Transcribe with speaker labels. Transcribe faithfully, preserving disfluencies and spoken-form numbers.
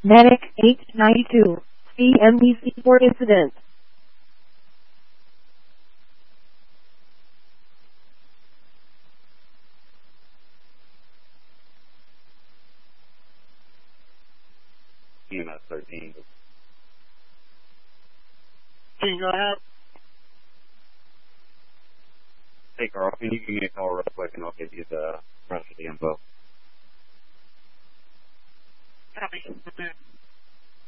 Speaker 1: Medic eight ninety-two, C M D C for incident.
Speaker 2: E M S thirteen.
Speaker 3: Can you go ahead?
Speaker 2: Hey, Carl, can you give me a call real quick and I'll give you the rest of the info?
Speaker 3: Copy.